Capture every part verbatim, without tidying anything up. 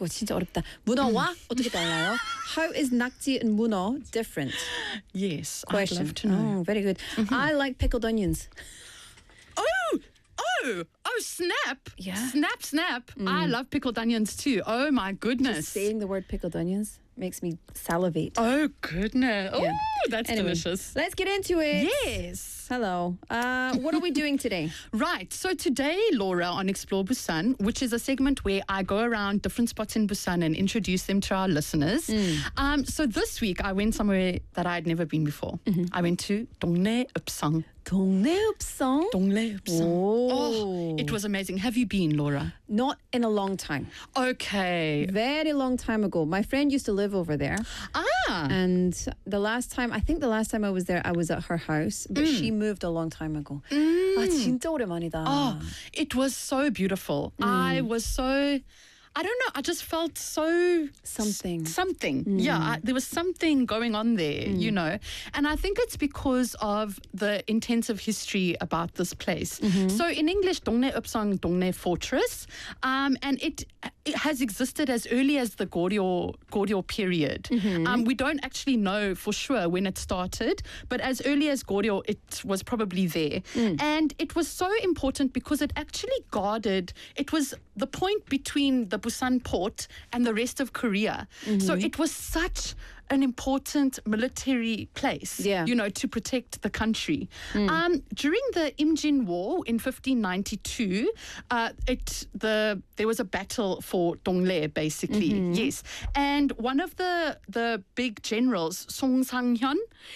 이거 진짜 어렵다. 문어와 어떻게 달라요? How is 낙지 and 문어 different? Yes, Question. I'd love to know. Oh, very good. Mm-hmm. I like pickled onions. Oh, oh, oh, snap. Yeah. Snap, snap. Mm. I love pickled onions too. Oh, my goodness. Just saying the word pickled onions makes me salivate. Oh, goodness. Oh, Yeah. that's Anyway, delicious. Let's get into it. Yes. Hello. Uh, what are we doing today? Right. So today, Laura, on Explore Busan, which is a segment where I go around different spots in Busan and introduce them to our listeners. Mm. Um, so this week, I went somewhere that I'd never been before. Mm-hmm. I went to Dongnae Upsang. Dongnae Upsang? Dongnae Upsang. Oh. Oh, it was amazing. Have you been, Laura? Not in a long time. Okay. Very long time ago. My friend used to live over there. Ah. And the last time, I think the last time I was there, I was at her house, but mm. she moved a long time ago. Mm. 아, 진짜 오랜만이다. Oh, it was so beautiful. Mm. I was so... I don't know. I just felt so something. S- something. Mm. Yeah, I, there was something going on there, mm. you know. And I think it's because of the intensive history about this place. Mm-hmm. So in English, Dongnae Upsang, Dongnae Fortress, um, and it it has existed as early as the Goryeo Goryeo period. Mm-hmm. Um, we don't actually know for sure when it started, but as early as Goryeo, it was probably there. Mm. And it was so important because it actually guarded. It was the point between the Busan port and the rest of Korea. Mm-hmm. So it was such an important military place, yeah. you know, to protect the country. Mm. Um, during the Imjin War in fifteen ninety-two, uh, it the there was a battle for Dongnae, basically, mm-hmm. yes. And one of the the big generals, Song Sang-hyun,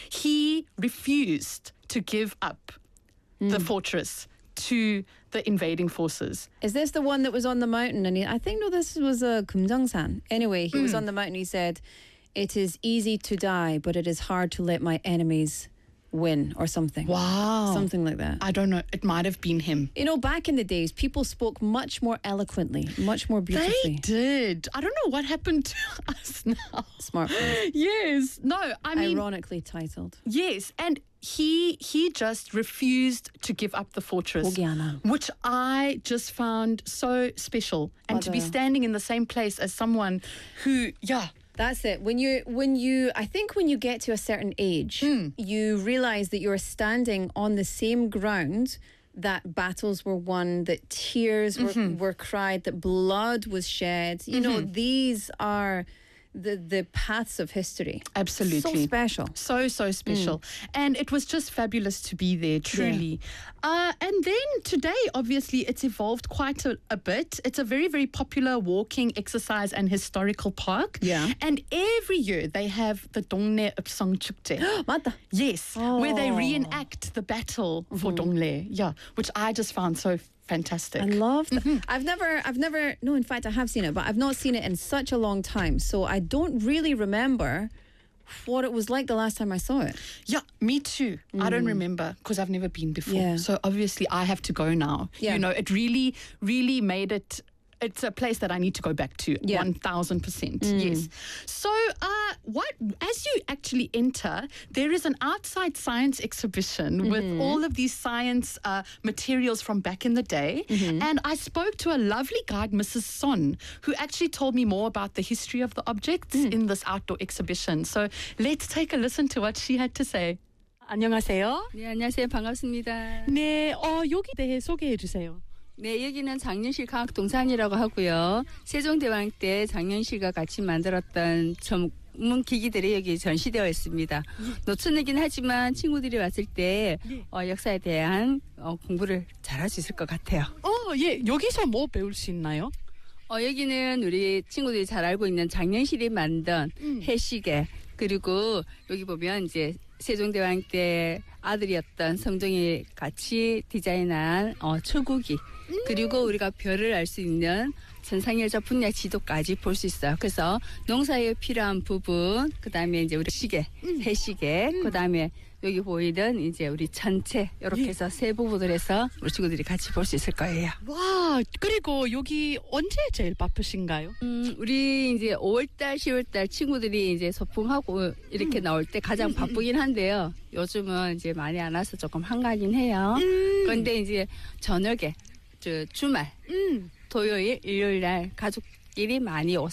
he refused to give up mm. the fortress to the invading forces. Is this the one that was on the mountain? And he, I think, no, this was a uh, Kumjangsan. Anyway, he mm. was on the mountain. He said, "It is easy to die, but it is hard to let my enemies win," or something. Wow. Something like that. I don't know. It might have been him. You know, back in the days, people spoke much more eloquently, much more beautifully. They did. I don't know what happened to us now. Smartphones. Yes. No, I mean... Ironically titled. Yes, and he he just refused to give up the fortress, 포기하나. which I just found so special. And 맞아요. to be standing in the same place as someone who, yeah... That's it. When you, when you, I think when you get to a certain age, mm. you realize that you're standing on the same ground that battles were won, that tears mm-hmm. were, were cried, that blood was shed. You mm-hmm. know, these are the the paths of history. Absolutely. So special. So, so special. Mm. And it was just fabulous to be there, truly. Yeah. Uh, and then today, obviously, it's evolved quite a, a bit. It's a very, very popular walking, exercise and historical park. Yeah. And every year they have the Dongnae Upsang Chukje. 맞다. Yes, oh. where they reenact the battle mm-hmm. for Dongnae. Yeah, which I just found so fantastic. I love that. Mm-hmm. I've never, I've never, no, in fact, I have seen it, but I've not seen it in such a long time. So I don't really remember what it was like the last time I saw it. Yeah, me too. Mm. I don't remember because I've never been before. Yeah. So obviously I have to go now. Yeah. You know, it really, really made it... It's a place that I need to go back to, yeah. one thousand percent, mm. yes. So uh, what? As you actually enter, there is an outside science exhibition mm-hmm. with all of these science uh, materials from back in the day. Mm-hmm. And I spoke to a lovely guide, Missus Son, who actually told me more about the history of the objects mm. in this outdoor exhibition. So let's take a listen to what she had to say. 안녕하세요. 네, 안녕하세요. 반갑습니다. 네, 어, 여기 대해 소개해 주세요. 네, 여기는 장년실 과학동산이라고 하고요. 세종대왕 때 장년실과 같이 만들었던 전문 기기들이 여기 전시되어 있습니다. 노천이긴 하지만 친구들이 왔을 때 어, 역사에 대한 어, 공부를 잘할 수 있을 것 같아요. 어, 예, 여기서 뭐 배울 수 있나요? 어, 여기는 우리 친구들이 잘 알고 있는 장년실이 만든 음. 해시계, 그리고 여기 보면 이제 세종대왕 때 아들이었던 성종이 같이 디자인한 어, 초국이 음. 그리고 우리가 별을 알 수 있는 천상열차 분야 지도까지 볼 수 있어요. 그래서 농사에 필요한 부분, 그 다음에 이제 우리 시계, 음. 해시계, 음. 그 다음에 여기 보이는 이제 우리 천체 이렇게 예. 해서 세 부분을 해서 우리 친구들이 같이 볼 수 있을 거예요. 와, 그리고 여기 언제 제일 바쁘신가요? 음, 우리 이제 오월달, 시월달 친구들이 이제 소풍하고 이렇게 음. 나올 때 가장 바쁘긴 한데요. 요즘은 이제 많이 안 와서 조금 한가하긴 해요. 음. 그런데 이제 저녁에 저 주말, 음. 토요일, 일요일 날 가족끼리 많이 오세요.